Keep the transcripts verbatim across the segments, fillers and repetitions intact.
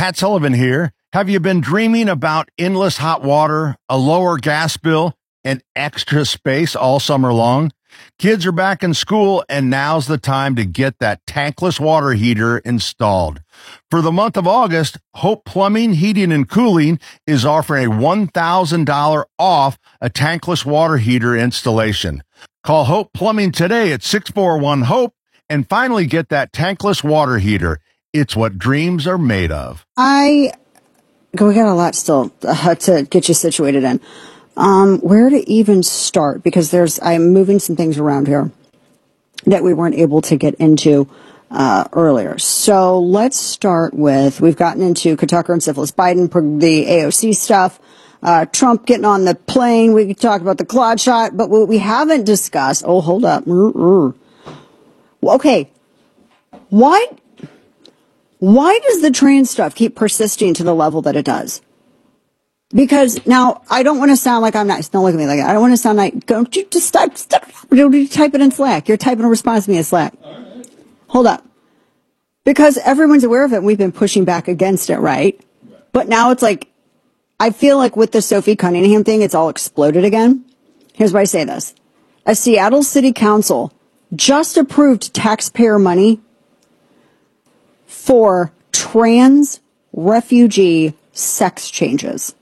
Pat Sullivan here. Have you been dreaming about endless hot water, a lower gas bill, and extra space all summer long? Kids are back in school, and now's the time to get that tankless water heater installed. For the month of August, Hope Plumbing, Heating, and Cooling is offering a one thousand dollars off a tankless water heater installation. Call Hope Plumbing today at six four one HOPE and finally get that tankless water heater. It's what dreams are made of. I, we got a lot still uh, to get you situated in. Um, where to even start? Because there's, I'm moving some things around here that we weren't able to get into uh, earlier. So let's start with, we've gotten into Tucker and syphilis, Biden, the A O C stuff, uh, Trump getting on the plane. We could talk about the Claude shot, but what we haven't discussed, oh, hold up. Mm-mm. Okay. Why, why does the trans stuff keep persisting to the level that it does? Because now I don't want to sound like I'm nice. Don't look at me like that. I don't want to sound like, don't you just type, stop, you type it in Slack. You're typing a response to me in Slack. Right. Hold up. Because everyone's aware of it and we've been pushing back against it, right? right? But now it's like, I feel like with the Sophie Cunningham thing, it's all exploded again. Here's why I say this. A Seattle City Council just approved taxpayer money for trans refugee sex changes.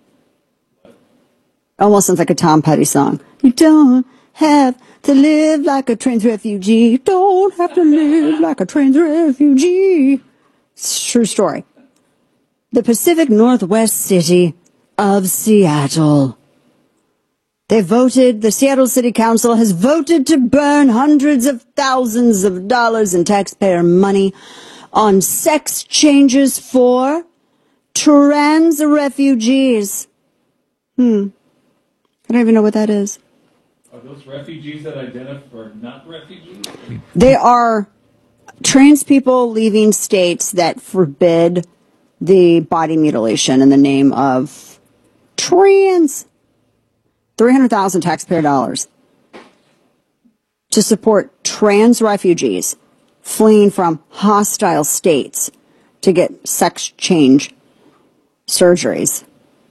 Almost sounds like a Tom Petty song. You don't have to live like a trans refugee. You don't have to live like a trans refugee. It's a true story. The Pacific Northwest city of Seattle. They voted, the Seattle City Council has voted to burn hundreds of thousands of dollars in taxpayer money on sex changes for trans refugees. Hmm. I don't even know what that is. Are those refugees that identify or not refugees? They are trans people leaving states that forbid the body mutilation in the name of trans. three hundred thousand taxpayer dollars to support trans refugees fleeing from hostile states to get sex change surgeries.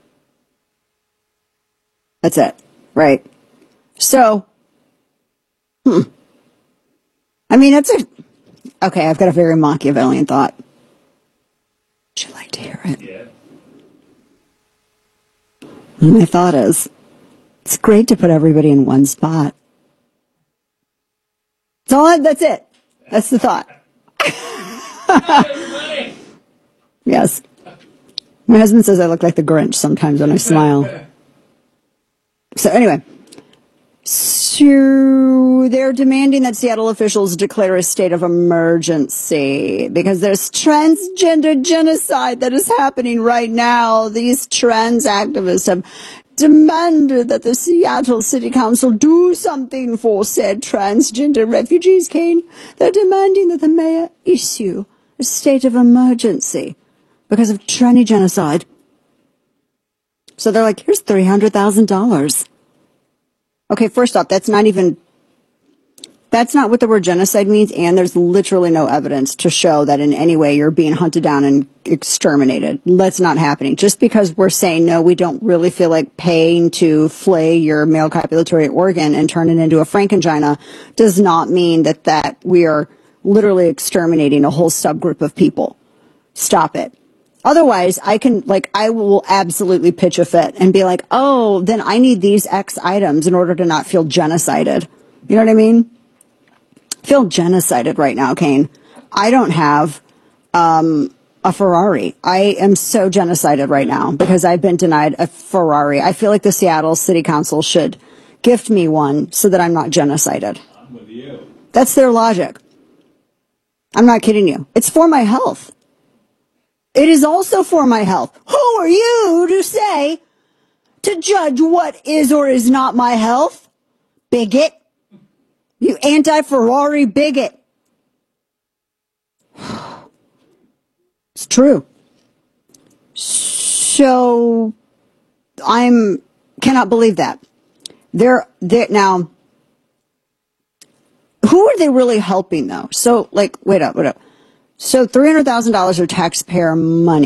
That's it, right? So, hmm. I mean, that's a, okay, I've got a very Machiavellian thought. Would you like to hear it? Yeah. My thought is, it's great to put everybody in one spot. That's all, I, that's it. That's the thought. Yes. My husband says I look like the Grinch sometimes when I smile. So anyway, so they're demanding that Seattle officials declare a state of emergency because there's transgender genocide that is happening right now. These trans activists have demanded that the Seattle City Council do something for said transgender refugees, Kane. They're demanding that the mayor issue a state of emergency because of tranny genocide. So they're like, here's three hundred thousand dollars. Okay, first off, that's not even, that's not what the word genocide means, and there's literally no evidence to show that in any way you're being hunted down and exterminated. That's not happening. Just because we're saying, no, we don't really feel like paying to flay your male copulatory organ and turn it into a Frankengina does not mean that, that we are literally exterminating a whole subgroup of people. Stop it. Otherwise, I can, like, I will absolutely pitch a fit and be like, oh, then I need these X items in order to not feel genocided. You know what I mean? I feel genocided right now, Kane. I don't have um, a Ferrari. I am so genocided right now because I've been denied a Ferrari. I feel like the Seattle City Council should gift me one so that I'm not genocided. I'm with you. That's their logic. I'm not kidding you. It's for my health. It is also for my health. Who are you to say, to judge what is or is not my health? Bigot. You anti-Ferrari bigot. It's true. So, I'm, cannot believe that. They're, they're, now, who are they really helping though? So, like, wait up, wait up. So three hundred thousand dollars of taxpayer money.